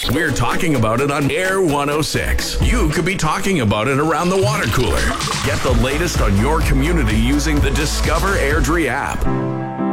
We're talking about it on Air 106. You could be talking about it around the water cooler. Get the latest on your community using the Discover Airdrie app.